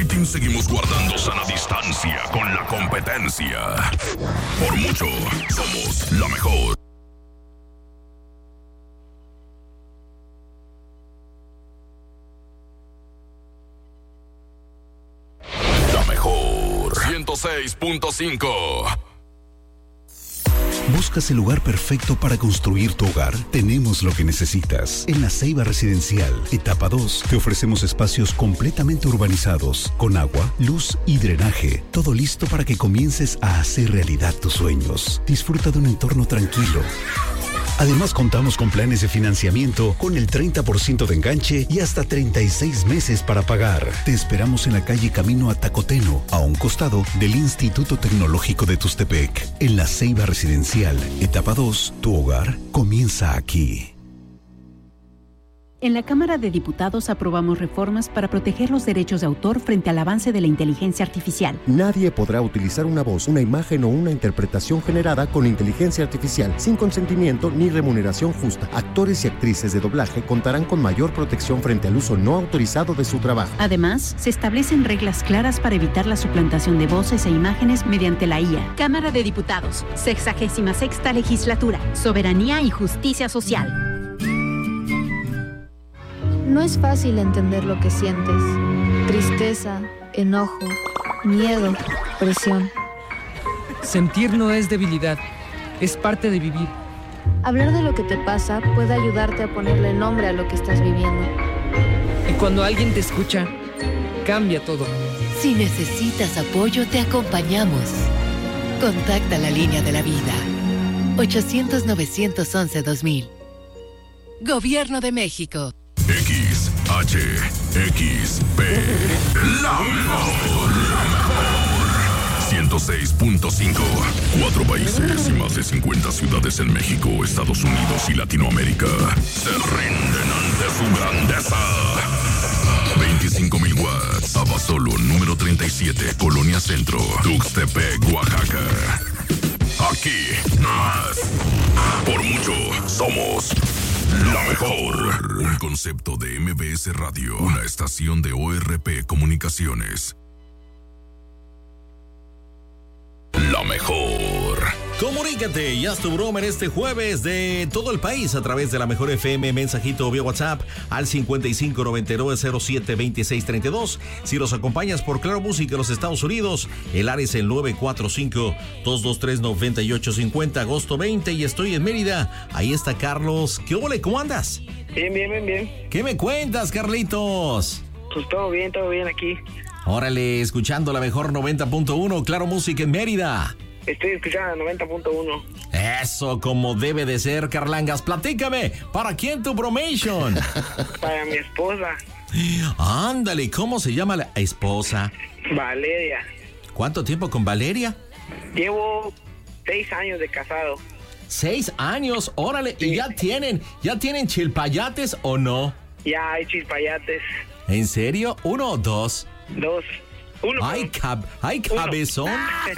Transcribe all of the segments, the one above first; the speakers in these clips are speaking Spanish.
rating seguimos guardando sana distancia con la competencia. Por mucho, somos la mejor. La mejor. 106.5. ¿Buscas el lugar perfecto para construir tu hogar? Tenemos lo que necesitas. En La Ceiba Residencial, etapa 2, te ofrecemos espacios completamente urbanizados, con agua, luz y drenaje. Todo listo para que comiences a hacer realidad tus sueños. Disfruta de un entorno tranquilo. Además, contamos con planes de financiamiento con el 30% de enganche y hasta 36 meses para pagar. Te esperamos en la calle Camino a Tacoteno, a un costado del Instituto Tecnológico de Tustepec. En La Ceiba Residencial, etapa 2, tu hogar comienza aquí. En la Cámara de Diputados aprobamos reformas para proteger los derechos de autor frente al avance de la inteligencia artificial. Nadie podrá utilizar una voz, una imagen o una interpretación generada con inteligencia artificial sin consentimiento ni remuneración justa. Actores y actrices de doblaje contarán con mayor protección frente al uso no autorizado de su trabajo. Además, se establecen reglas claras para evitar la suplantación de voces e imágenes mediante la IA. Cámara de Diputados, 66ª Legislatura, Soberanía y Justicia Social. No es fácil entender lo que sientes. Tristeza, enojo, miedo, presión. Sentir no es debilidad, es parte de vivir. Hablar de lo que te pasa puede ayudarte a ponerle nombre a lo que estás viviendo. Y cuando alguien te escucha, cambia todo. Si necesitas apoyo, te acompañamos. Contacta la línea de la vida. 800-911-2000. Gobierno de México. XHXP, la mejor. 106.5. 4 países y más de 50 ciudades en México, Estados Unidos y Latinoamérica se rinden ante su grandeza. 25,000 watts. Abasolo, número 37, Colonia Centro, Tuxtepec, Oaxaca. Aquí, más. Por mucho, somos la mejor. Un concepto de MBS Radio, una estación de ORP Comunicaciones. La mejor. Comunícate y haz tu broma en este jueves de todo el país a través de la mejor FM, mensajito vía WhatsApp al 5599072632. Si los acompañas por Claro Música en los Estados Unidos, el área es el 945-223-9850, agosto 20, y estoy en Mérida. Ahí está Carlos. ¿Qué ole? ¿Cómo andas? Bien. ¿Qué me cuentas, Carlitos? Pues todo bien aquí. Órale, escuchando la mejor 90.1, Claro Música en Mérida. Estoy escuchando 90.1. Eso, como debe de ser, Carlangas. Platícame, ¿para quién tu bromation? Para mi esposa. Ándale, ¿cómo se llama la esposa? Valeria. ¿Cuánto tiempo con Valeria? Llevo 6 años de casado. 6 años, órale. Sí. ¿Y ya tienen chilpayates o no? Ya hay chilpayates. ¿En serio? ¿1 o 2? 2. 1. Ay, cabezón.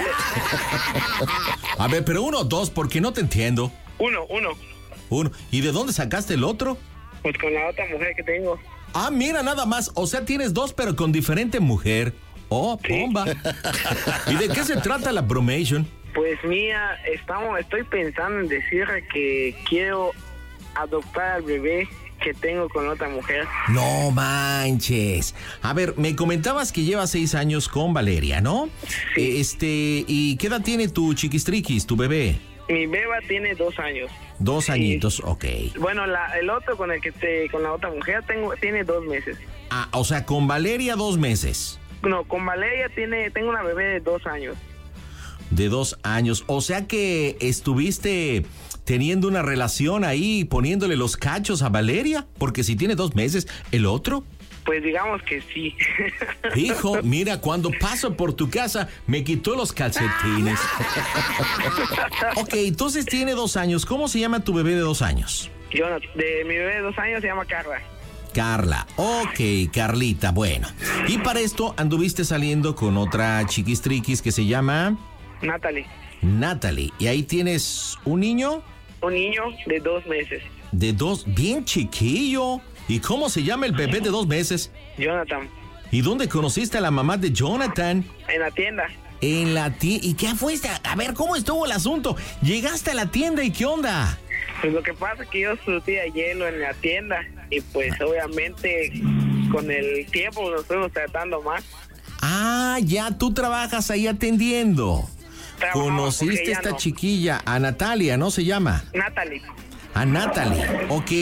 A ver, pero 1 o 2, porque no te entiendo. 1. ¿Y de dónde sacaste el otro? Pues con la otra mujer que tengo. Ah, mira, nada más. O sea, tienes 2, pero con diferente mujer. Oh, bomba. Sí. ¿Y de qué se trata la bromation? Pues mira, estoy pensando en decirle que quiero adoptar al bebé que tengo con otra mujer. No manches. A ver, me comentabas que llevas 6 años con Valeria, ¿no? Sí. ¿Y qué edad tiene tu chiquistriquis, tu bebé? Mi beba tiene 2 años. 2 añitos, ok. Bueno, el otro con la otra mujer tiene 2 meses. Ah, o sea, con Valeria 2 meses. No, con Valeria tengo una bebé de 2 años. De 2 años. O sea que estuviste teniendo una relación ahí, poniéndole los cachos a Valeria, porque si tiene 2 meses, ¿el otro? Pues digamos que sí. Hijo, mira, cuando paso por tu casa, me quitó los calcetines. Ok, entonces tiene 2 años. ¿Cómo se llama tu bebé de 2 años? Mi bebé de 2 años se llama Carla. Carla, ok, Carlita, bueno. Y para esto anduviste saliendo con otra chiquistriquis que se llama... Natalie. ¿Y ahí tienes un niño? Un niño de 2 meses. De 2, bien chiquillo. ¿Y cómo se llama el bebé de 2 meses? ¿Y dónde conociste a la mamá de Jonathan? En la tienda. En la tienda. ¿Y qué fuiste? A ver, ¿cómo estuvo el asunto? Llegaste a la tienda y ¿qué onda? Pues lo que pasa es que yo surtía hielo en la tienda y pues obviamente con el tiempo nos fuimos tratando más. Ah, ya tú trabajas ahí atendiendo. Conociste a esta chiquilla, a Natalia, ¿no se llama? Natalie. A Natalie, ok.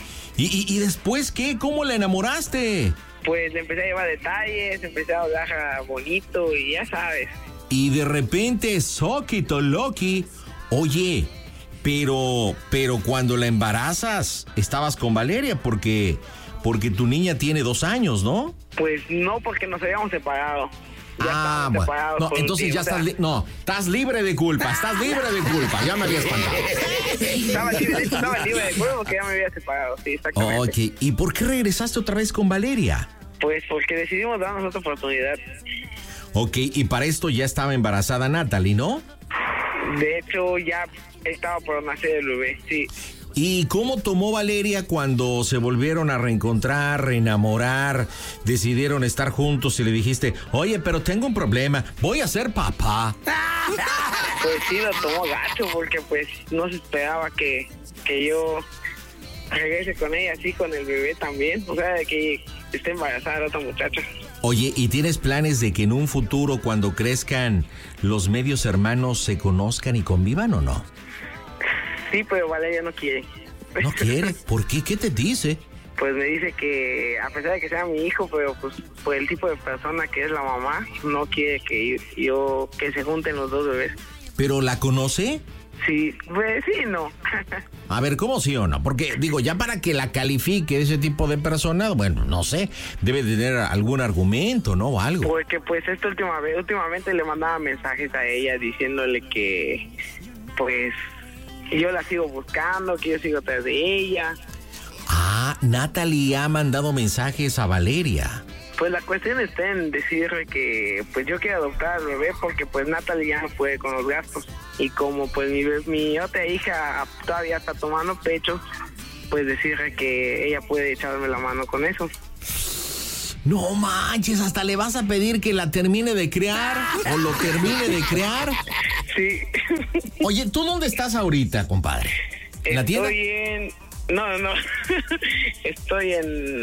¿Y después qué? ¿Cómo la enamoraste? Pues le empecé a llevar detalles, empecé a hablar bonito y ya sabes. Y de repente, Soquito Loki, oye, pero cuando la embarazas, estabas con Valeria porque tu niña tiene 2 años, ¿no? Pues no, porque nos habíamos separado. Bueno. No, entonces ya estás estás libre de culpa, ya me había espantado. Estaba libre de culpa porque ya me había separado, sí, exactamente. Ok, ¿y por qué regresaste otra vez con Valeria? Pues porque decidimos darnos otra oportunidad. Ok, y para esto ya estaba embarazada Natalie, ¿no? De hecho, ya estaba por nacer el bebé, sí. ¿Y cómo tomó Valeria cuando se volvieron a reencontrar, reenamorar, decidieron estar juntos y le dijiste, oye, pero tengo un problema, voy a ser papá? Pues sí, lo tomó gacho porque pues no se esperaba que yo regrese con ella así, con el bebé también, o sea, de que esté embarazada la otra muchacha. Oye, ¿y tienes planes de que en un futuro, cuando crezcan, los medios hermanos se conozcan y convivan o no? Sí, pero Valeria no quiere. ¿No quiere? ¿Por qué? ¿Qué te dice? Pues me dice que a pesar de que sea mi hijo, pero pues por el tipo de persona que es la mamá, no quiere que se junten los dos bebés. ¿Pero la conoce? Sí, pues sí, no. A ver, ¿cómo sí o no? Porque, digo, ya para que la califique ese tipo de persona, bueno, no sé, debe tener algún argumento, ¿no? O algo. Porque pues últimamente le mandaba mensajes a ella diciéndole que, pues, yo la sigo buscando, que yo sigo atrás de ella. Ah, Natalie ha mandado mensajes a Valeria. Pues la cuestión está en decirle que pues yo quiero adoptar al bebé porque pues Natalie ya no puede con los gastos. Y como pues mi otra hija todavía está tomando pecho, pues decirle que ella puede echarme la mano con eso. No manches, ¿hasta le vas a pedir que la termine de criar o lo termine de criar? Sí. Oye, ¿tú dónde estás ahorita, compadre? ¿En la tienda? No. Estoy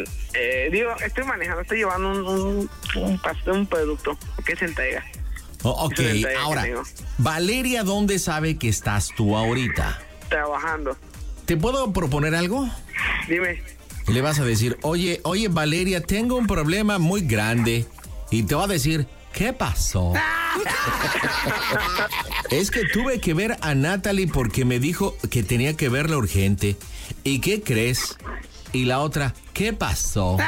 estoy manejando, estoy llevando un producto que se entrega. Ok, ahora, Valeria, ¿dónde sabe que estás tú ahorita? Trabajando. ¿Te puedo proponer algo? Dime. Le vas a decir, oye, Valeria, tengo un problema muy grande. Y te va a decir, ¿qué pasó? Es que tuve que ver a Natalie porque me dijo que tenía que verla urgente. ¿Y qué crees? Y la otra, ¿qué pasó?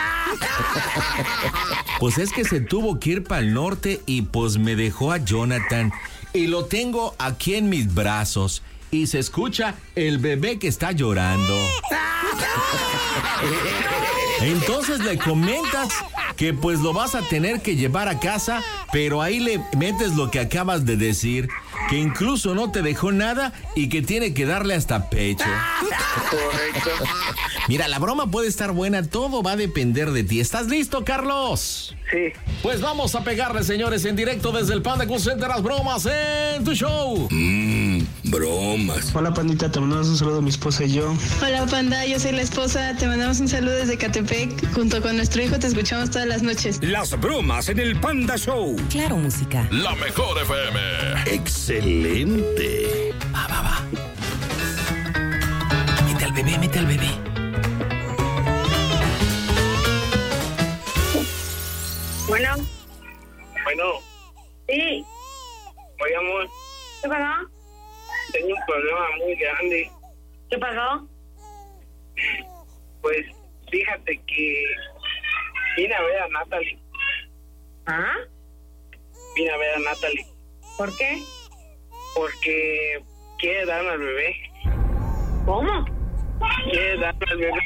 Pues es que se tuvo que ir para el norte y pues me dejó a Jonathan. Y lo tengo aquí en mis brazos. Y se escucha el bebé que está llorando. Entonces le comentas que pues lo vas a tener que llevar a casa, pero ahí le metes lo que acabas de decir, que incluso no te dejó nada y que tiene que darle hasta pecho. Correcto. Mira, la broma puede estar buena, todo va a depender de ti. ¿Estás listo, Carlos? Sí. Pues vamos a pegarle, señores, en directo desde el Panda Cool Center, las bromas en tu show. Bromas. Hola, pandita, te mandamos un saludo a mi esposa y yo. Hola, panda, yo soy la esposa, te mandamos un saludo desde Catepec. Junto con nuestro hijo te escuchamos todas las noches. Las bromas en el Panda Show. Claro, música. La mejor FM. Excelente. Va. Mete al bebé. Bueno. Sí. Oye, amor. ¿Qué pasó? Tengo un problema muy grande. ¿Qué pasó? Pues fíjate que vine a ver a Natalie. ¿Ah? Vine a ver a Natalie. ¿Por qué? Porque quiere darme al bebé. ¿Cómo? Quiere darme al bebé.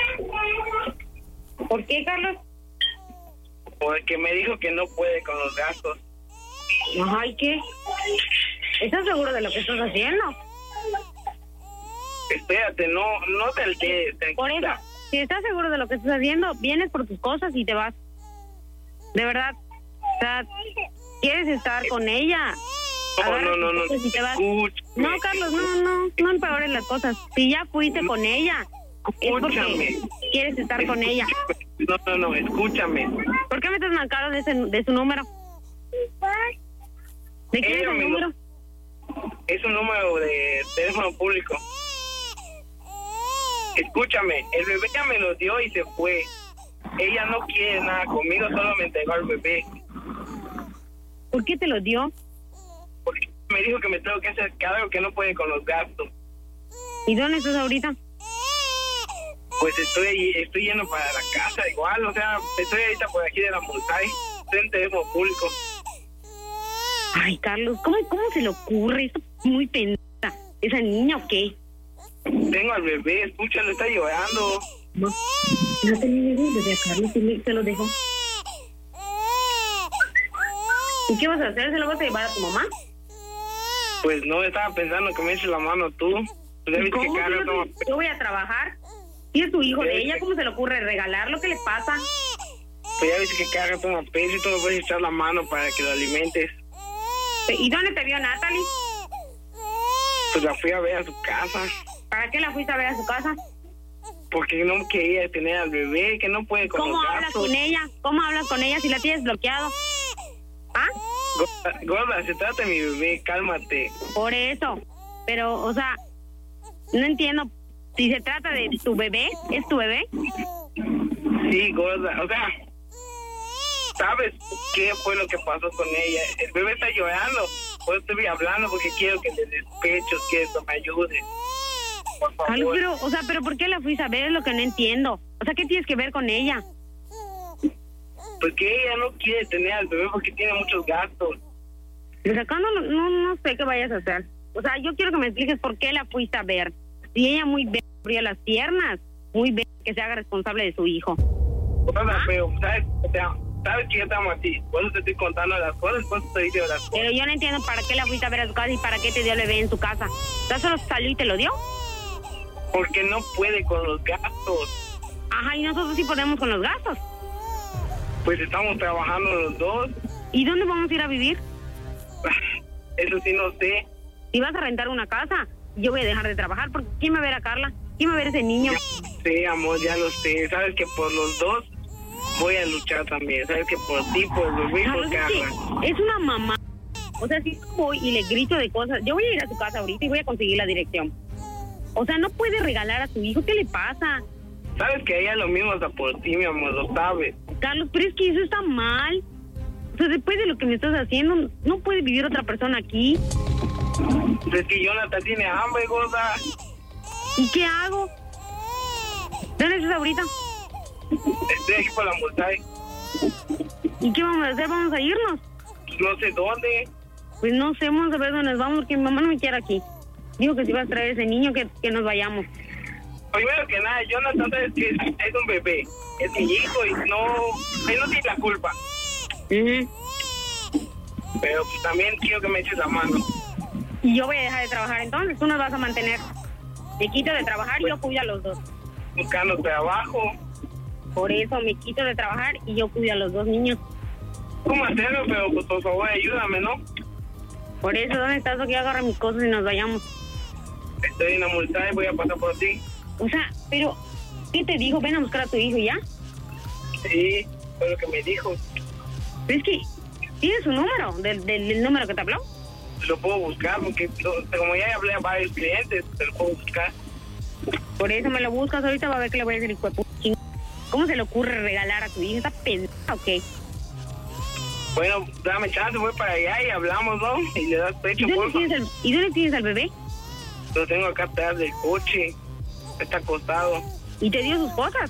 ¿Por qué, Carlos? Porque me dijo que no puede con los gastos. Ay, ¿qué? ¿Estás seguro de lo que estás haciendo? Espérate, no te alteres. Por eso, si estás seguro de lo que estás haciendo, vienes por tus cosas y te vas. De verdad. O sea, ¿quieres estar con ella? No. Si te vas... No, Carlos, no empeores las cosas. Si ya fuiste con ella, es porque quieres estar con ella. No, escúchame. ¿Por qué me estás marcando de su número? ¿De quién es el número? Es un número de teléfono público. Escúchame, el bebé ya me lo dio y se fue. Ella no quiere nada conmigo, solo me entregó al bebé. ¿Por qué te lo dio? Porque me dijo que me tengo que hacer cargo, que no puede con los gastos. ¿Y dónde estás ahorita? Pues estoy yendo para la casa igual, o sea, estoy ahorita por aquí de la montaña, estoy en teléfono público. Ay, Carlos, ¿cómo se le ocurre? Está muy pendeja. ¿Esa niña o qué? Tengo al bebé, escúchalo, está llorando. No tenía bebé a Carlos, se lo dejo. ¿Y qué vas a hacer? ¿Se lo vas a llevar a tu mamá? Pues no, estaba pensando que me eches la mano tú. Pues ¿Cómo? Yo voy a trabajar. ¿Y es tu hijo de ella? ¿Cómo se le ocurre regalarlo? ¿Qué le pasa? Pues ya viste que carga toma peso y tú me puedes echar la mano para que lo alimentes. ¿Y dónde te vio Natalie? Pues la fui a ver a su casa. ¿Para qué la fuiste a ver a su casa? Porque no quería tener al bebé, que no puede con los gastos. ¿Cómo hablas con ella? ¿Cómo hablas con ella si la tienes bloqueado? ¿Ah? Gorda, se trata de mi bebé, cálmate. Por eso. Pero, o sea, no entiendo. Si se trata de tu bebé, ¿es tu bebé? Sí, gorda. O sea, ¿sabes qué fue lo que pasó con ella? El bebé está llorando. Pues estoy hablando porque quiero que le des pechos, quiero que me ayude. Por favor. Pero ¿por qué la fuiste a ver? Es lo que no entiendo. O sea, ¿qué tienes que ver con ella? Porque ella no quiere tener al bebé porque tiene muchos gastos. Pues acá no sé qué vayas a hacer. O sea, yo quiero que me expliques por qué la fuiste a ver. Si ella muy bien abrió las piernas, muy bien que se haga responsable de su hijo. Bueno, pero, ¿sabes que yo te amo a ti? Por eso te estoy contando las cosas, por eso te digo las cosas. Pero yo no entiendo para qué la fuiste a ver a su casa y para qué te dio el bebé en su casa. ¿Ya solo salió y te lo dio? Porque no puede con los gastos. Ajá, y nosotros sí podemos con los gastos. Pues estamos trabajando los dos. ¿Y dónde vamos a ir a vivir? Eso sí no sé. Si vas a rentar una casa, yo voy a dejar de trabajar porque ¿quién va a ver a Carla? ¿Quién va a ver a ese niño? Sí, amor, ya lo sé. Sabes que por los dos voy a luchar también. Sabes que por ti, por el bebé y por Carla. Es una mamá. O sea, si voy y le grito de cosas, yo voy a ir a su casa ahorita y voy a conseguir la dirección. O sea, no puede regalar a su hijo. ¿Qué le pasa? Sabes que ella lo mismo hasta por ti, mi amor, lo sabes. Carlos, pero es que eso está mal. O sea, después de lo que me estás haciendo, no puede vivir otra persona aquí. Pues es que Jonathan tiene hambre, gorda. ¿Y qué hago? ¿Dónde estás ahorita? Estoy aquí por la montaña. ¿Y qué vamos a hacer? ¿Vamos a irnos? No sé dónde. Pues no sé, vamos a ver dónde nos vamos, porque mi mamá no me quiere aquí. Dijo que si vas a traer ese niño, que nos vayamos. Primero que nada, Jonathan, sabes que es un bebé. Es mi hijo y él no tiene la culpa. Pero pues, también quiero que me eches la mano. Y yo voy a dejar de trabajar, entonces tú nos vas a mantener. Me quito de trabajar y yo cuido a los dos. Buscando trabajo. Por eso me quito de trabajar y yo cuido a los dos niños. ¿Cómo hacerlo? Pero pues por favor ayúdame, ¿no? Por eso, ¿dónde estás? Que yo agarre mis cosas y nos vayamos. Estoy en la multa y voy a pasar por ti. O sea, pero ¿qué te dijo? Ven a buscar a tu hijo ya. Sí, fue lo que me dijo. Pero es que ¿tienes su número? ¿Del número que te habló? Lo puedo buscar porque como ya hablé a varios clientes, te lo puedo buscar. Por eso me lo buscas ahorita, va a ver que le voy a decir hijo de puta. ¿Cómo se le ocurre regalar a tu hijo? ¿Está pendeja o qué? Bueno, dame chance, voy para allá y hablamos, ¿no? Y le das pecho, porfa. ¿Y dónde tienes al bebé? Lo tengo acá atrás del coche. Está acostado. ¿Y te dio sus cosas?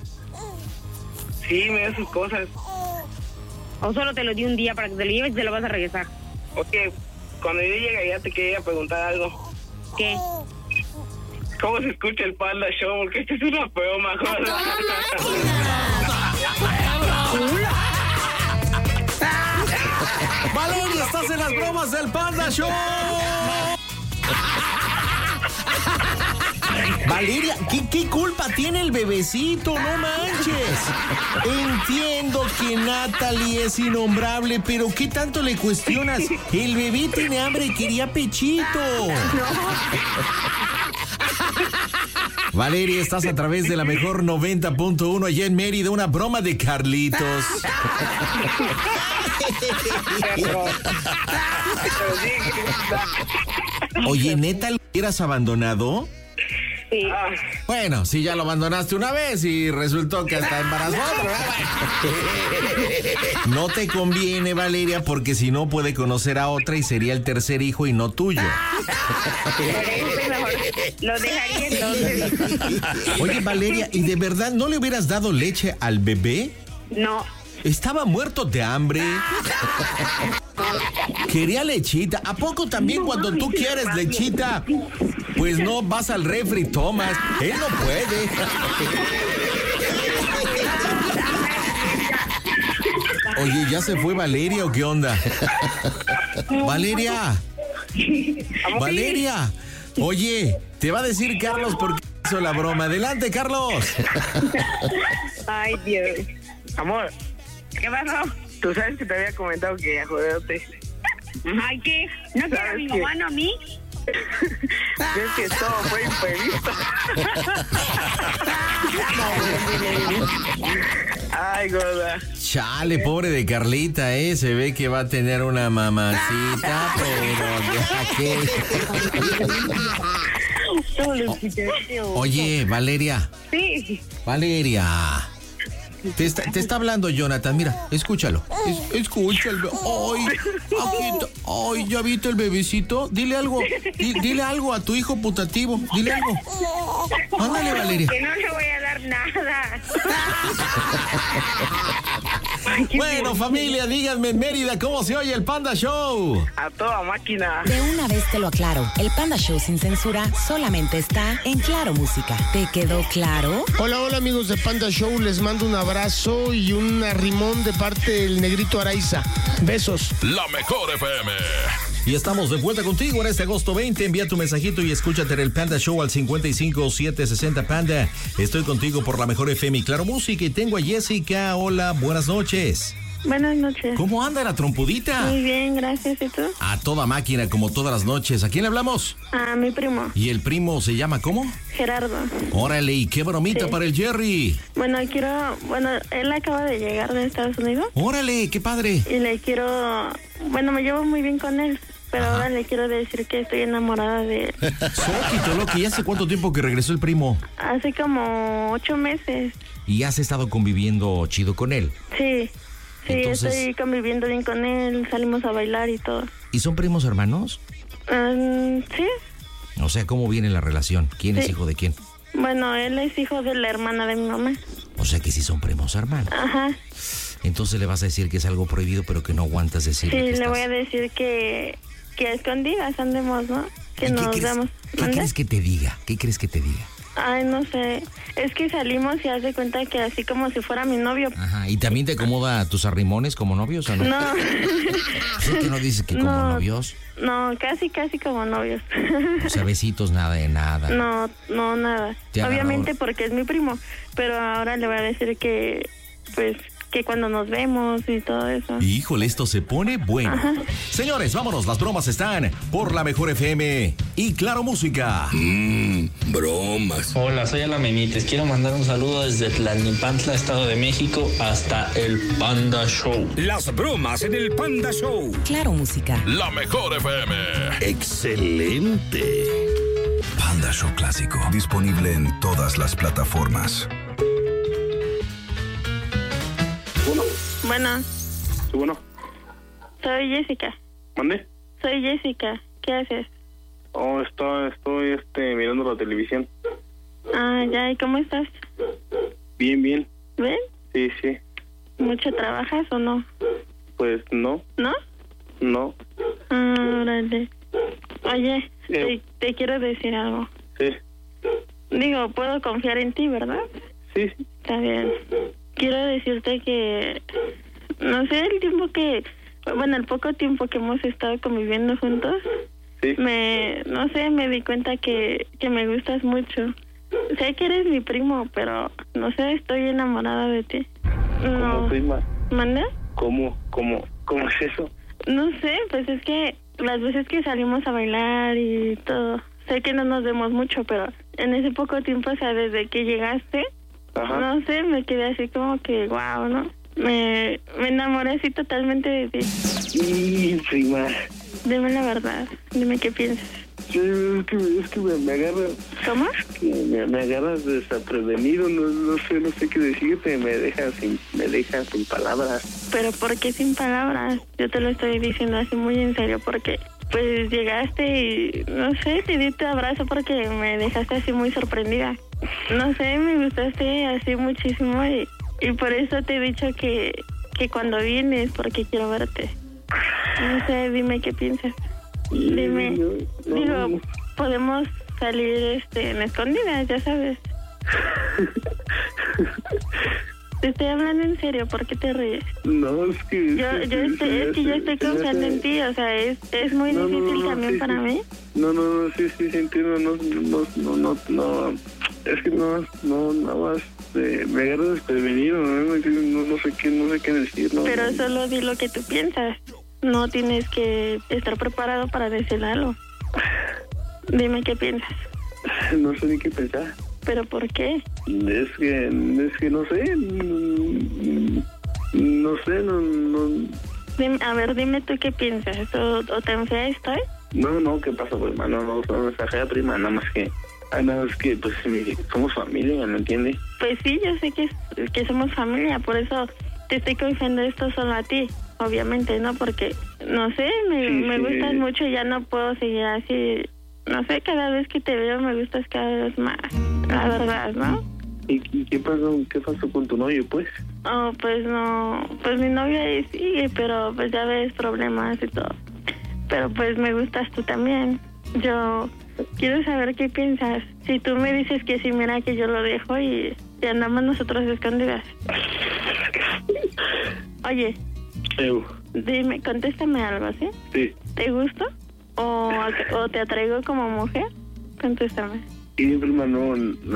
Sí, me dio sus cosas. ¿O solo te lo di un día para que te lo lleves y te lo vas a regresar? Ok, cuando yo llegue allá te quería preguntar algo. ¿Qué? ¿Cómo se escucha el Panda Show? Porque esto es una broma, joder. Valeria, estás en las bromas del Panda Show. Valeria, ¿qué culpa tiene el bebecito? No manches. Entiendo que Natalie es innombrable, pero ¿qué tanto le cuestionas? El bebé tiene hambre y quería pechito. Valeria, estás a través de la mejor 90.1 allá en Mérida, una broma de Carlitos. Oye, ¿neta lo hubieras abandonado? Sí. Bueno, si ya lo abandonaste una vez y resultó que hasta embarazó otro. No te conviene, Valeria, porque si no puede conocer a otra y sería el tercer hijo y no tuyo. Lo dejaría entonces. Oye, Valeria, ¿y de verdad no le hubieras dado leche al bebé? No. Estaba muerto de hambre. Quería lechita. ¿A poco también cuando tú quieres lechita? Pues no, vas al refri, tomas. Él no puede. Oye, ¿ya se fue Valeria o qué onda? Valeria. Valeria. Oye, te va a decir Carlos por qué hizo la broma. Adelante, Carlos. Ay, Dios. Amor. ¿Qué pasó? Tú sabes que te había comentado que a joderte. Ay, ¿qué? ¿No será mi mamá, no a mí? Es que todo fue imprevisto. Ay, gorda. Chale, pobre de Carlita, se ve que va a tener una mamacita, pero ya que... Oye, Valeria. Sí. Valeria. Te está hablando Jonathan, mira, escúchalo. Escúchalo. Ay, ¿ya viste el bebecito? Dile algo. Dile algo a tu hijo putativo. Dile algo. Ándale, Valeria. Que no le voy a dar nada. Bueno, familia, díganme en Mérida cómo se oye el Panda Show. A toda máquina. De una vez te lo aclaro. El Panda Show sin censura solamente está en Claro Música. ¿Te quedó claro? Hola amigos de Panda Show. Les mando un abrazo y un arrimón de parte del Negrito Araiza. Besos. La mejor FM. Y estamos de vuelta contigo en este agosto 20. Envía tu mensajito y escúchate en el Panda Show al 55760 Panda. Estoy contigo por la mejor FM y Claro Música. Y tengo a Jessica. Hola, buenas noches. Buenas noches. ¿Cómo anda la trompudita? Muy bien, gracias. ¿Y tú? A toda máquina, como todas las noches. ¿A quién le hablamos? A mi primo. ¿Y el primo se llama cómo? Gerardo. Órale, ¿y qué bromita para el Jerry? Bueno, él acaba de llegar de Estados Unidos. Órale, qué padre. Y me llevo muy bien con él. Pero ahora le quiero decir que estoy enamorada de él. Soquito, Loki, ¿y hace cuánto tiempo que regresó el primo? Hace como 8 meses. ¿Y has estado conviviendo chido con él? Sí. Sí, entonces... estoy conviviendo bien con él, salimos a bailar y todo. ¿Y son primos hermanos? Sí. O sea, ¿cómo viene la relación? ¿Quién es hijo de quién? Bueno, él es hijo de la hermana de mi mamá. O sea que sí son primos hermanos. Ajá. Entonces le vas a decir que es algo prohibido, pero que no aguantas decir. Sí, le voy a decir que a escondidas andemos, ¿no? Que nos damos. ¿Qué crees que te diga? ¿Qué crees que te diga? Ay, no sé. Es que salimos y haz de cuenta que así como si fuera mi novio. Ajá. ¿Y también te acomoda tus arrimones como novios o no? No. ¿Sí que no dices que como novios? No, casi como novios. O sea, besitos, nada de nada. No, nada. Obviamente porque es mi primo. Pero ahora le voy a decir que, pues, que cuando nos vemos y todo eso. Híjole, esto se pone bueno. Ajá. Señores, vámonos, las bromas están por la mejor FM y Claro Música. Bromas. Hola, soy Ala Memites. Quiero mandar un saludo desde Tlalnepantla, Estado de México, hasta el Panda Show. Las bromas en el Panda Show. Claro Música. La mejor FM. Excelente. Panda Show Clásico. Disponible en todas las plataformas. Bueno. Bueno. Soy Jessica. ¿Mande? Soy Jessica. ¿Qué haces? Oh, estoy mirando la televisión. Ah, ya. ¿Y cómo estás? Bien. ¿Bien? Sí. ¿Mucho trabajas o no? Pues no. ¿No? No. Ah, órale. Oye, te quiero decir algo. Sí. Digo, puedo confiar en ti, ¿verdad? Sí. Está bien. Quiero decirte que, no sé, el poco tiempo que hemos estado conviviendo juntos, Sí. No sé, me di cuenta que me gustas mucho. Sé que eres mi primo, pero no sé, estoy enamorada de ti. ¿Cómo, prima? ¿Manda? ¿Cómo es eso? No sé, pues es que las veces que salimos a bailar y todo, sé que no nos vemos mucho, pero en ese poco tiempo, o sea, desde que llegaste, ajá, no sé, me quedé así como que, wow, ¿no? Me enamoré así totalmente de ti. Sí, prima. Dime la verdad, dime qué piensas. Sí, es que me agarras. ¿Cómo? Me agarras desprevenido, no sé qué decirte, me dejas sin palabras. ¿Pero por qué sin palabras? Yo te lo estoy diciendo así muy en serio, porque pues llegaste y, no sé, te di tu abrazo porque me dejaste así muy sorprendida. No sé, me gustaste así muchísimo y por eso te he dicho que cuando vienes, porque quiero verte. No sé, dime qué piensas. Dime, digo, podemos salir en escondidas, ya sabes. Te estoy hablando en serio, ¿por qué te ríes? No, es que... Yo estoy confiando en ti, o sea, es muy difícil también sí, para mí. No, sí, entiendo, no, es que no, nada más, me agarras desprevenido, no sé qué decir, no. Pero solo di lo que tú piensas. No tienes que estar preparado para decir algo. Dime qué piensas. No sé ni qué pensar. ¿Pero por qué? Es que no sé. No sé, no. Dime, a ver, dime tú qué piensas. ¿O tan fea estoy? No, ¿qué pasa, prima? No está fea, prima, nada más que pues somos familia, ¿me entiendes? Pues sí, yo sé que somos familia, por eso te estoy confiando esto solo a ti. Obviamente, ¿no? Porque, no sé, me gustas mucho y ya no puedo seguir así. No sé, cada vez que te veo me gustas cada vez más. La verdad, ¿no? ¿Y qué pasó con tu novio, pues? Oh, pues no. Pues mi novio ahí sigue, pero pues ya ves problemas y todo. Pero pues me gustas tú también. Yo quiero saber qué piensas. Si tú me dices que sí, mira que yo lo dejo y andamos nosotros escondidas. Oye. Dime, contéstame algo, ¿sí? Sí. ¿Te gusto? ¿O te atraigo como mujer? Contéstame. Y prima, no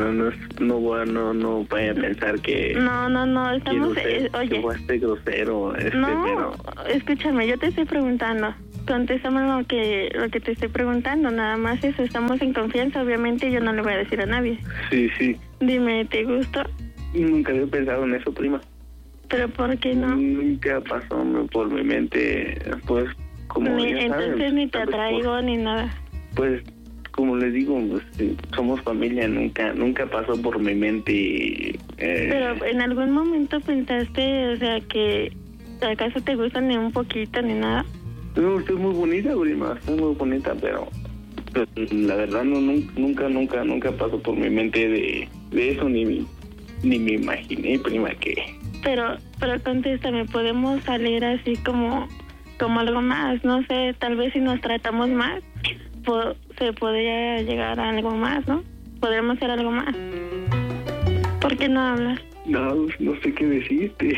vaya a pensar que... No, estamos... oye... Que fuiste grosero, no, pero... escúchame, yo te estoy preguntando. Contéstame lo que te estoy preguntando, nada más eso. Estamos en confianza, obviamente yo no le voy a decir a nadie. Sí. Dime, ¿te gusto? Nunca había pensado en eso, prima. ¿Pero por qué no? Nunca pasó por mi mente, pues, como entonces ni te atraigo ni nada. Pues, como les digo, pues, somos familia, nunca pasó por mi mente. Pero en algún momento pensaste, o sea, que ¿acaso te gusta ni un poquito ni nada? No, usted es muy bonita, prima, es muy bonita, pero la verdad nunca pasó por mi mente de eso, ni me imaginé, prima, que... Pero contéstame, ¿podemos salir así como algo más? No sé, tal vez si nos tratamos más, se podría llegar a algo más, ¿no? Podríamos hacer algo más. ¿Por qué no hablas? No sé qué decirte.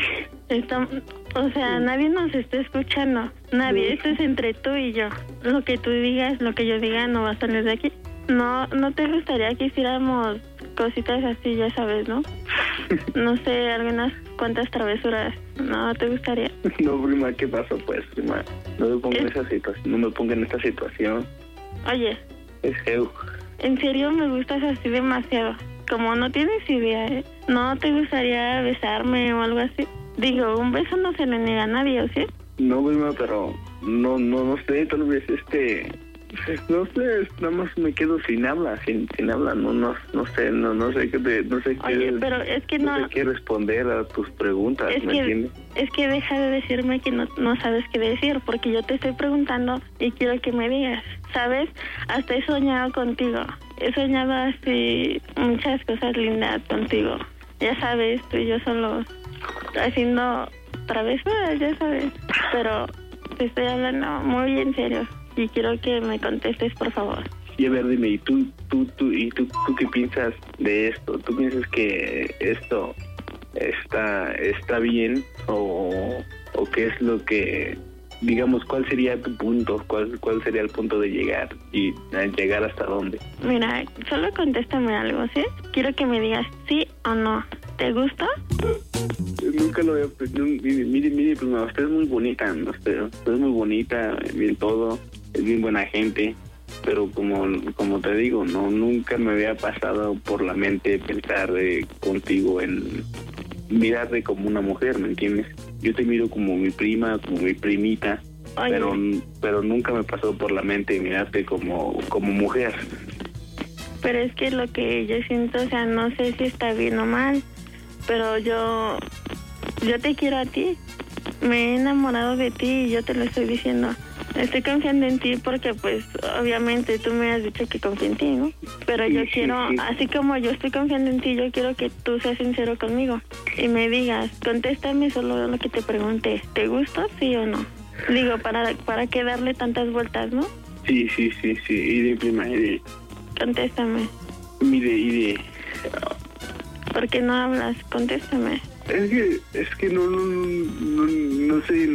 O sea, nadie nos está escuchando. Nadie, esto es entre tú y yo. Lo que tú digas, lo que yo diga, no va a salir de aquí. ¿No te gustaría que hiciéramos cositas así, ya sabes, no? No sé, algunas cuantas travesuras. ¿No te gustaría? No, prima, ¿qué pasó, pues, prima? No me ponga en esta situación. Oye. Es feo. En serio, me gustas así demasiado. Como no tienes idea, ¿eh? ¿No te gustaría besarme o algo así? Digo, un beso no se le niega a nadie, ¿o sí? No, prima, pero no sé, tal vez no sé, nada más me quedo sin habla, sin habla, no sé qué Oye, pero es que no sé qué responder a tus preguntas, ¿me entiendes? Es que deja de decirme que no sabes qué decir, porque yo te estoy preguntando y quiero que me digas, ¿sabes? Hasta he soñado contigo, he soñado así muchas cosas lindas contigo, ya sabes, tú y yo solo haciendo travesuras, ya sabes, pero te estoy hablando muy en serio. Y quiero que me contestes, por favor. Y a ver, dime, ¿y tú qué piensas de esto? ¿Tú piensas que esto está bien o qué es lo que digamos, ¿cuál sería tu punto? ¿Cuál sería el punto de llegar? ¿Y llegar hasta dónde? Mira, solo contéstame algo, ¿sí? Quiero que me digas sí o no. ¿Te gusta? Nunca lo había... Mire, pues usted es muy bonita, usted es muy bonita, bien todo, es bien buena gente, pero como te digo, no, nunca me había pasado por la mente pensar contigo en mirarte como una mujer, ¿me entiendes? Yo te miro como mi prima, como mi primita, pero nunca me pasó por la mente mirarte como mujer. Pero es que lo que yo siento, o sea, no sé si está bien o mal, pero yo te quiero a ti. Me he enamorado de ti y yo te lo estoy diciendo. Estoy confiando en ti porque, pues, obviamente tú me has dicho que confío en ti, ¿no? Pero yo quiero, así como yo estoy confiando en ti, yo quiero que tú seas sincero conmigo y me digas, contéstame solo lo que te pregunté. ¿Te gusta, sí o no? Digo, ¿para qué darle tantas vueltas, no? Sí. Y de prima, contéstame. Mire. ¿Por qué no hablas? Contéstame. Es que no sé,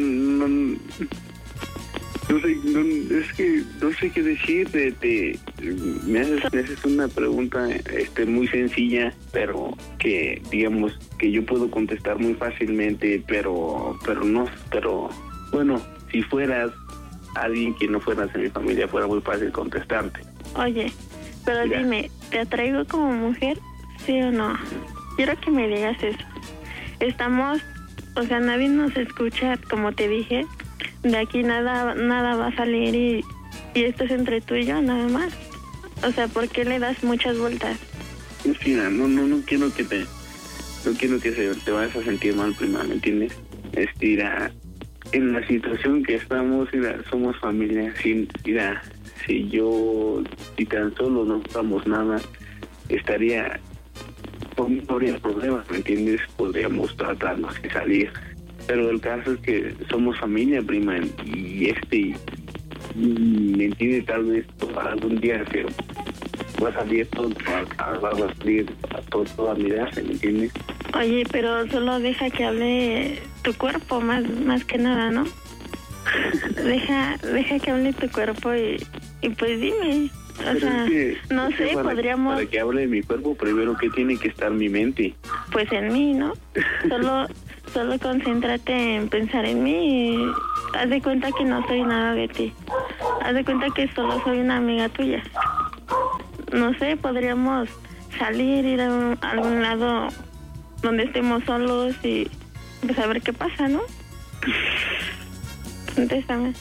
es que no sé qué decirte. Me haces una pregunta muy sencilla, pero que digamos que yo puedo contestar muy fácilmente, pero bueno, si fueras alguien que no fueras de mi familia fuera muy fácil contestarte. Oye, pero mira, dime, ¿te atraigo como mujer? ¿Sí o no? Quiero que me digas eso. Estamos, o sea, nadie nos escucha, como te dije. De aquí nada va a salir y esto es entre tú y yo, nada más. O sea, ¿por qué le das muchas vueltas? Mira, no quiero que te vayas a sentir mal, prima, ¿me entiendes? Mira, en la situación que estamos, mira, somos familia. Si tan solo no estamos nada, no habría problema, ¿me entiendes? Podríamos tratarnos de salir. Pero el caso es que somos familia, prima, y ¿me entiendes? Tal vez algún día que va a salir toda mi edad, ¿me entiendes? Oye, pero solo deja que hable tu cuerpo, más que nada, ¿no? deja que hable tu cuerpo y pues dime. O sea, no sé, podríamos... Para que hable de mi cuerpo, primero que tiene que estar mi mente. Pues en mí, ¿no? Solo concéntrate en pensar en mí y haz de cuenta que no soy nada de ti. Haz de cuenta que solo soy una amiga tuya. No sé, podríamos salir, ir a algún lado donde estemos solos y pues a ver qué pasa, ¿no? Contéstame.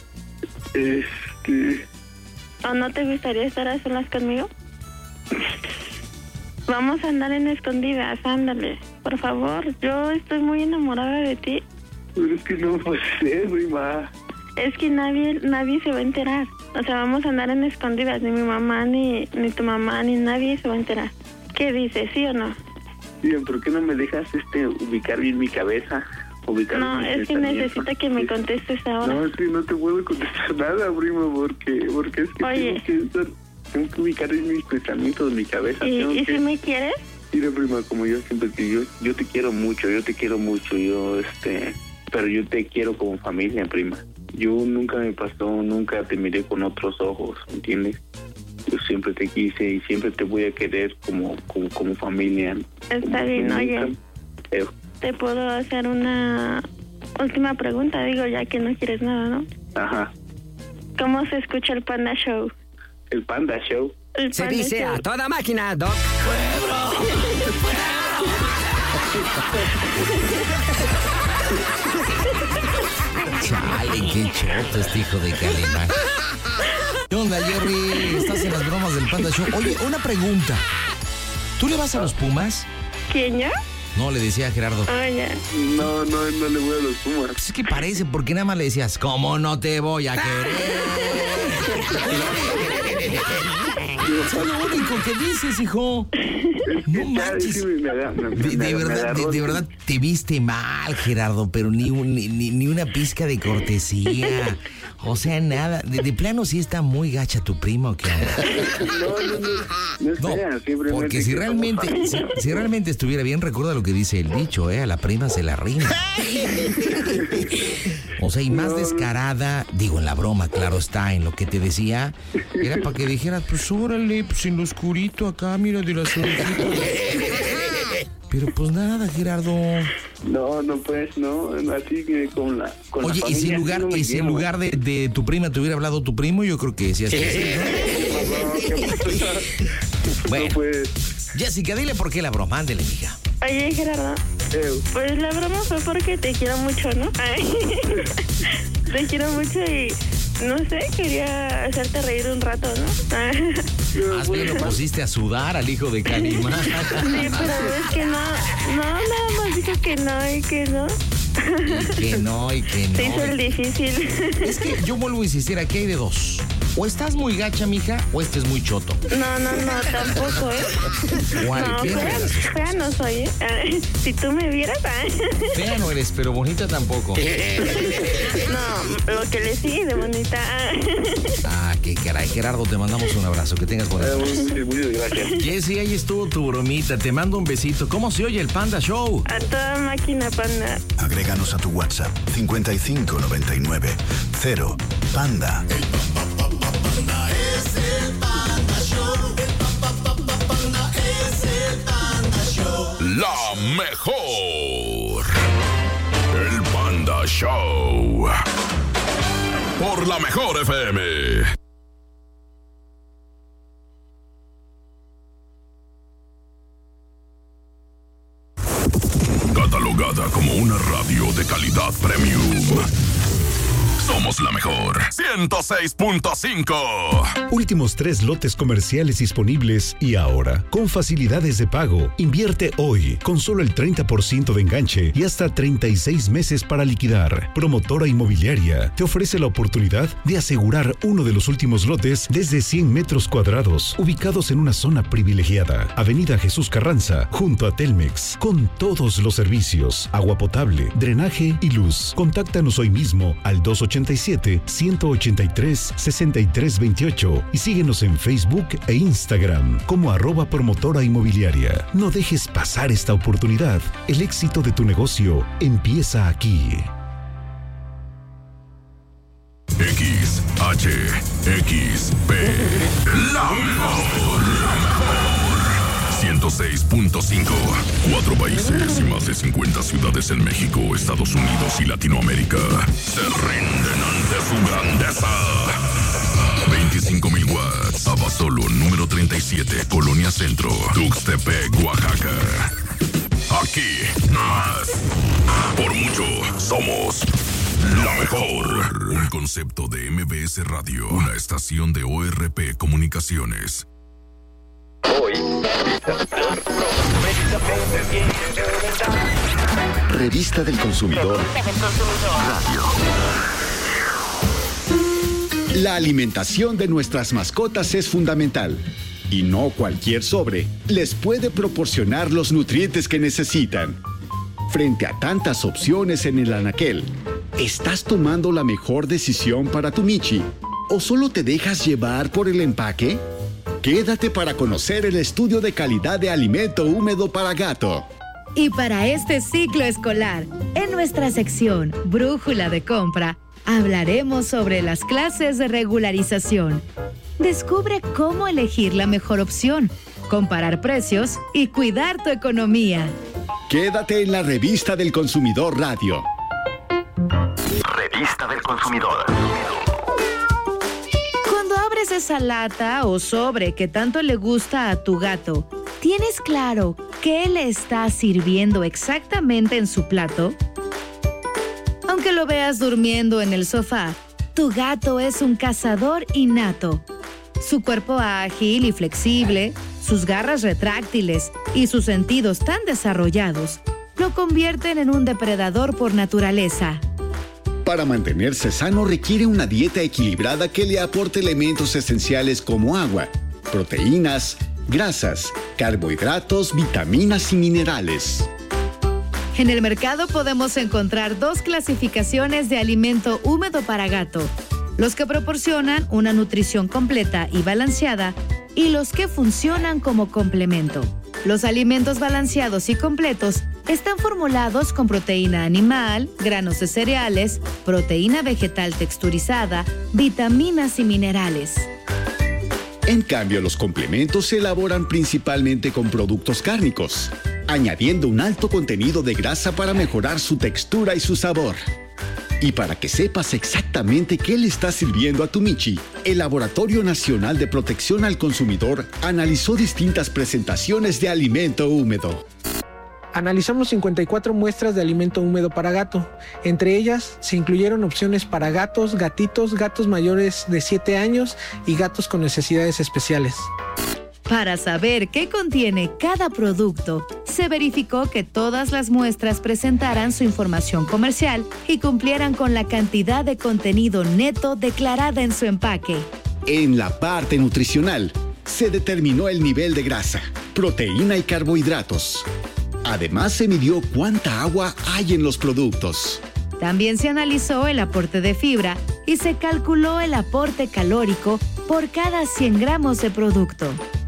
¿O no te gustaría estar a solas conmigo? Vamos a andar en escondidas, ándale. Por favor, yo estoy muy enamorada de ti. Pero es que no puede ser, prima. Es que nadie se va a enterar. O sea, vamos a andar en escondidas. Ni mi mamá, ni tu mamá, ni nadie se va a enterar. ¿Qué dices, sí o no? Bien, ¿por qué no me dejas ubicar bien mi cabeza? No, es que necesito que me contestes ahora. No, es que no te puedo contestar nada, prima, porque es que oye, tengo que ubicar en mis pensamientos, mi cabeza. ¿Y si me quieres? Mira, prima, como yo siempre te digo, yo te quiero mucho, pero yo te quiero como familia, prima. Yo nunca nunca te miré con otros ojos, ¿entiendes? Yo siempre te quise y siempre te voy a querer como familia. Está bien, oye. Te puedo hacer una última pregunta, digo, ya que no quieres nada, ¿no? Ajá. ¿Cómo se escucha el Panda Show? ¿El Panda Show? Se dice a toda máquina, Doc. Chale, qué choto este hijo de Calimán. ¿Qué onda, Jerry? Estás en las bromas del Panda Show. Oye, una pregunta. ¿Tú le vas a los Pumas? ¿Quién, yo? No, le decía a Gerardo. Oye. No le voy a los Pumas. Pues es que parece, porque nada más le decías, ¿cómo no te voy a querer? Es lo único que dices, hijo. No manches. De verdad, te viste mal, Gerardo, pero ni una pizca de cortesía. O sea, nada. De plano sí está muy gacha tu prima, ¿o qué? No, porque si realmente estuviera bien, recuerda lo que dice el dicho, a la prima se la rima. O sea, y más descarada, digo, en la broma, claro está, en lo que te decía, era para que dijeras, pues órale, pues en lo oscurito acá, mira, de las orejitas. Pero pues nada, Gerardo. No, pues, no, así que con la Oye, la y si en lugar de tu prima te hubiera hablado tu primo, yo creo que decías que sí, ¿no? Bueno, Jessica, dile por qué la broma, ándele, mija. Oye, Gerardo, pues la broma fue porque te quiero mucho, ¿no? Te quiero mucho y, no sé, quería hacerte reír un rato, ¿no? Más bien lo pusiste a sudar al hijo de Calimán. Sí, pero es que no, nada más dijo que no y que no. Y que no. Se hizo el difícil. Es que yo vuelvo a insistir, aquí hay de dos. O estás muy gacha, mija, o este es muy choto. No, tampoco, ¿eh? No, fea no soy, ¿eh? Si tú me vieras, Fea no eres, pero bonita tampoco. No, lo que le sigue de bonita. Qué caray. Gerardo, te mandamos un abrazo. Que tengas buenas noches. Muchas gracias. Jessy, ahí estuvo tu bromita. Te mando un besito. ¿Cómo se oye el Panda Show? A toda máquina, Panda. Agréganos a tu WhatsApp 5599 0 Panda. Panda es el Panda Show. Panda es el Panda Show. La mejor. El Panda Show. Por la mejor FM. Catalogada como una radio de calidad premium. Somos la mejor. 106.5. Últimos 3 lotes comerciales disponibles y ahora, con facilidades de pago. Invierte hoy con solo el 30% de enganche y hasta 36 meses para liquidar. Promotora Inmobiliaria te ofrece la oportunidad de asegurar uno de los últimos lotes desde 100 metros cuadrados, ubicados en una zona privilegiada. Avenida Jesús Carranza, junto a Telmex, con todos los servicios, agua potable, drenaje y luz. Contáctanos hoy mismo al 287-183-6328 y síguenos en Facebook e Instagram como @promotora inmobiliaria. No dejes pasar esta oportunidad. El éxito de tu negocio empieza aquí. XHXP. La mejor. 106.5. 4 países y más de 50 ciudades en México, Estados Unidos y Latinoamérica se rinden ante su grandeza. 25,000 watts. Abasolo, número 37, Colonia Centro, Tuxtepec, Oaxaca. Aquí, más. Por mucho, somos la mejor. Un concepto de MBS Radio, una estación de ORP Comunicaciones. Revista del Consumidor Radio. La alimentación de nuestras mascotas es fundamental. Y no cualquier sobre les puede proporcionar los nutrientes que necesitan. Frente a tantas opciones en el anaquel, ¿estás tomando la mejor decisión para tu Michi? ¿O solo te dejas llevar por el empaque? Quédate para conocer el estudio de calidad de alimento húmedo para gato. Y para este ciclo escolar, en nuestra sección Brújula de Compra, hablaremos sobre las clases de regularización. Descubre cómo elegir la mejor opción, comparar precios y cuidar tu economía. Quédate en la Revista del Consumidor Radio. Revista del Consumidor. Cuando abres esa lata o sobre que tanto le gusta a tu gato, ¿tienes claro qué le está sirviendo exactamente en su plato? Aunque lo veas durmiendo en el sofá, tu gato es un cazador innato. Su cuerpo ágil y flexible, sus garras retráctiles y sus sentidos tan desarrollados lo convierten en un depredador por naturaleza. Para mantenerse sano requiere una dieta equilibrada que le aporte elementos esenciales como agua, proteínas, grasas, carbohidratos, vitaminas y minerales. En el mercado podemos encontrar 2 clasificaciones de alimento húmedo para gato: los que proporcionan una nutrición completa y balanceada y los que funcionan como complemento. Los alimentos balanceados y completos Están formulados con proteína animal, granos de cereales, proteína vegetal texturizada, vitaminas y minerales. En cambio, los complementos se elaboran principalmente con productos cárnicos, añadiendo un alto contenido de grasa para mejorar su textura y su sabor. Y para que sepas exactamente qué le está sirviendo a tu Michi, el Laboratorio Nacional de Protección al Consumidor analizó distintas presentaciones de alimento húmedo. Analizamos 54 muestras de alimento húmedo para gato. Entre ellas se incluyeron opciones para gatos, gatitos, gatos mayores de 7 años y gatos con necesidades especiales. Para saber qué contiene cada producto, se verificó que todas las muestras presentaran su información comercial y cumplieran con la cantidad de contenido neto declarada en su empaque. En la parte nutricional, se determinó el nivel de grasa, proteína y carbohidratos. Además, se midió cuánta agua hay en los productos. También se analizó el aporte de fibra y se calculó el aporte calórico por cada 100 gramos de producto.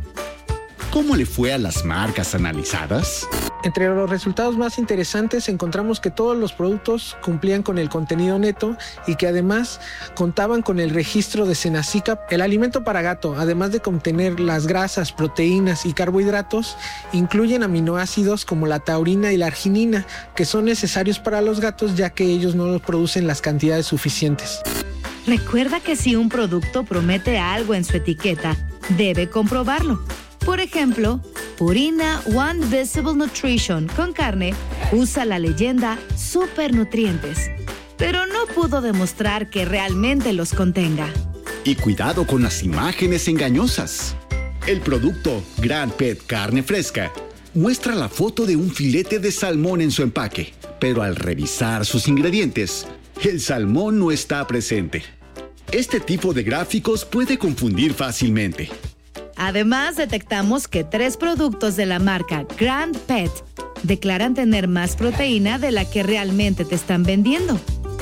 ¿Cómo le fue a las marcas analizadas? Entre los resultados más interesantes encontramos que todos los productos cumplían con el contenido neto y que además contaban con el registro de Senacica. El alimento para gato, además de contener las grasas, proteínas y carbohidratos, incluyen aminoácidos como la taurina y la arginina, que son necesarios para los gatos ya que ellos no los producen las cantidades suficientes. Recuerda que si un producto promete algo en su etiqueta, debe comprobarlo. Por ejemplo, Purina One Visible Nutrition con carne usa la leyenda supernutrientes, pero no pudo demostrar que realmente los contenga. Y cuidado con las imágenes engañosas. El producto Grand Pet Carne Fresca muestra la foto de un filete de salmón en su empaque, pero al revisar sus ingredientes, el salmón no está presente. Este tipo de gráficos puede confundir fácilmente. Además, detectamos que 3 productos de la marca Grand Pet declaran tener más proteína de la que realmente te están vendiendo.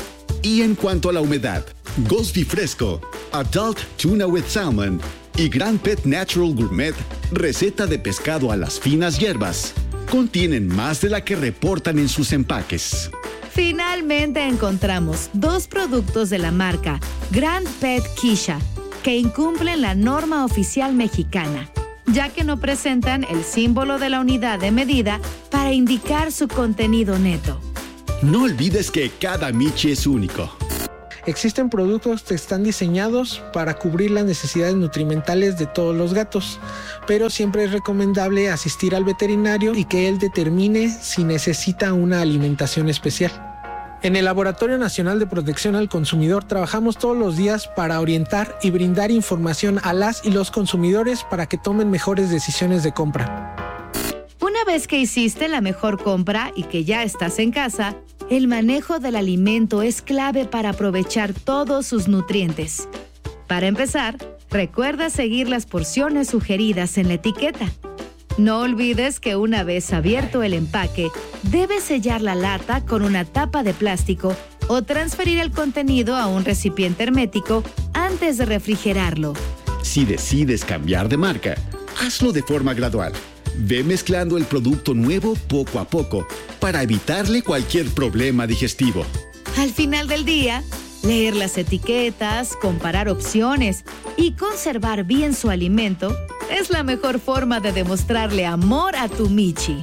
Y en cuanto a la humedad, Ghosty Fresco, Adult Tuna with Salmon y Grand Pet Natural Gourmet, receta de pescado a las finas hierbas, contienen más de la que reportan en sus empaques. Finalmente encontramos 2 productos de la marca Grand Pet Kisha que incumplen la norma oficial mexicana, ya que no presentan el símbolo de la unidad de medida para indicar su contenido neto. No olvides que cada Michi es único. Existen productos que están diseñados para cubrir las necesidades nutrimentales de todos los gatos, pero siempre es recomendable asistir al veterinario y que él determine si necesita una alimentación especial. En el Laboratorio Nacional de Protección al Consumidor trabajamos todos los días para orientar y brindar información a las y los consumidores para que tomen mejores decisiones de compra. Una vez que hiciste la mejor compra y que ya estás en casa, el manejo del alimento es clave para aprovechar todos sus nutrientes. Para empezar, recuerda seguir las porciones sugeridas en la etiqueta. No olvides que una vez abierto el empaque, debes sellar la lata con una tapa de plástico o transferir el contenido a un recipiente hermético antes de refrigerarlo. Si decides cambiar de marca, hazlo de forma gradual. Ve mezclando el producto nuevo poco a poco para evitarle cualquier problema digestivo. Al final del día, leer las etiquetas, comparar opciones y conservar bien su alimento es la mejor forma de demostrarle amor a tu Michi.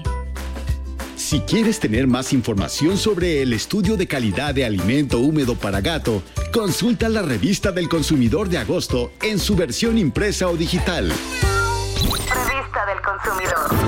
Si quieres tener más información sobre el estudio de calidad de alimento húmedo para gato, consulta la revista del consumidor de agosto en su versión impresa o digital. Revista del Consumidor.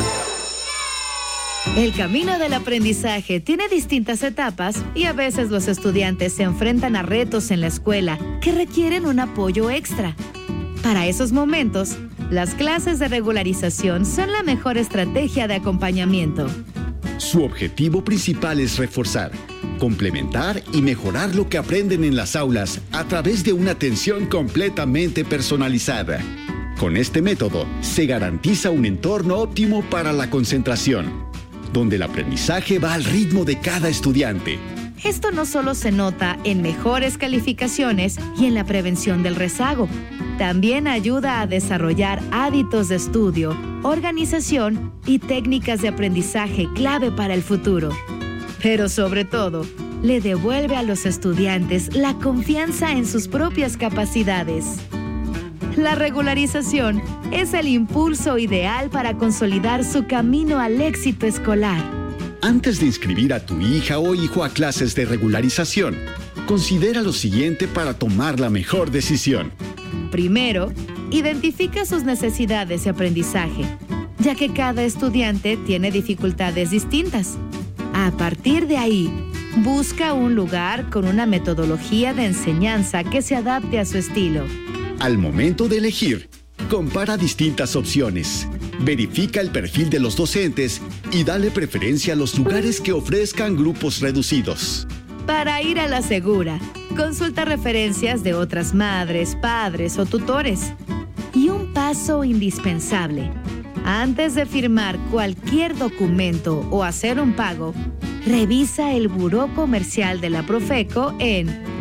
El camino del aprendizaje tiene distintas etapas y a veces los estudiantes se enfrentan a retos en la escuela que requieren un apoyo extra. Para esos momentos, las clases de regularización son la mejor estrategia de acompañamiento. Su objetivo principal es reforzar, complementar y mejorar lo que aprenden en las aulas a través de una atención completamente personalizada. Con este método, se garantiza un entorno óptimo para la concentración, donde el aprendizaje va al ritmo de cada estudiante, Esto no solo se nota en mejores calificaciones y en la prevención del rezago, también ayuda a desarrollar hábitos de estudio, organización y técnicas de aprendizaje clave para el futuro. Pero sobre todo, le devuelve a los estudiantes la confianza en sus propias capacidades. La regularización es el impulso ideal para consolidar su camino al éxito escolar. Antes de inscribir a tu hija o hijo a clases de regularización, considera lo siguiente para tomar la mejor decisión. Primero, identifica sus necesidades de aprendizaje, ya que cada estudiante tiene dificultades distintas. A partir de ahí, busca un lugar con una metodología de enseñanza que se adapte a su estilo. Al momento de elegir, compara distintas opciones. Verifica el perfil de los docentes y dale preferencia a los lugares que ofrezcan grupos reducidos. Para ir a la segura, consulta referencias de otras madres, padres o tutores. Y un paso indispensable. Antes de firmar cualquier documento o hacer un pago, revisa el buró comercial de la Profeco en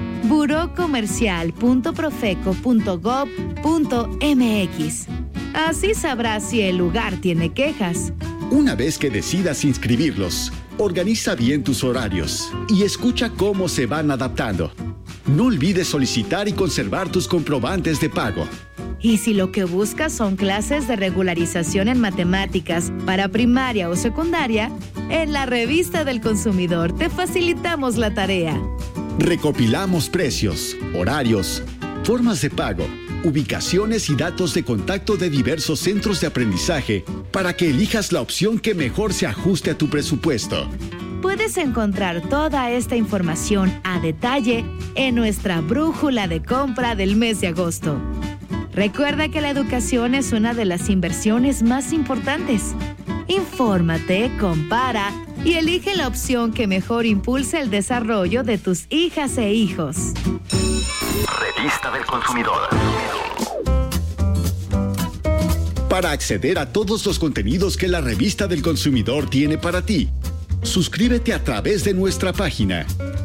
burocomercial.profeco.gov.mx. Así sabrás si el lugar tiene quejas. Una vez que decidas inscribirlos, organiza bien tus horarios y escucha cómo se van adaptando. No olvides solicitar y conservar tus comprobantes de pago. Y si lo que buscas son clases de regularización en matemáticas para primaria o secundaria, en la Revista del Consumidor te facilitamos la tarea. Recopilamos precios, horarios, formas de pago, ubicaciones y datos de contacto de diversos centros de aprendizaje para que elijas la opción que mejor se ajuste a tu presupuesto. Puedes encontrar toda esta información a detalle en nuestra brújula de compra del mes de agosto. Recuerda que la educación es una de las inversiones más importantes. Infórmate, compara y elige la opción que mejor impulse el desarrollo de tus hijas e hijos. Revista del Consumidor. Para acceder a todos los contenidos que la Revista del Consumidor tiene para ti, suscríbete a través de nuestra página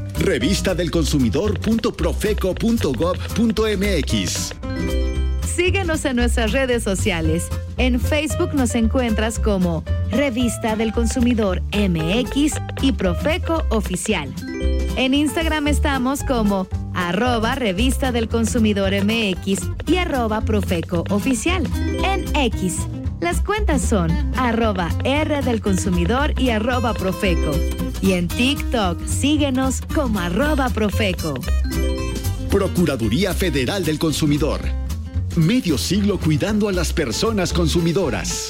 revistadelconsumidor.profeco.gov.mx. Síguenos en nuestras redes sociales. En Facebook nos encuentras como Revista del Consumidor MX y Profeco Oficial. En Instagram estamos como @Revista del Consumidor MX y @Profeco Oficial. En X, las cuentas son @R del Consumidor y @Profeco. Y en TikTok, síguenos como @Profeco. Procuraduría Federal del Consumidor. Medio siglo cuidando a las personas consumidoras.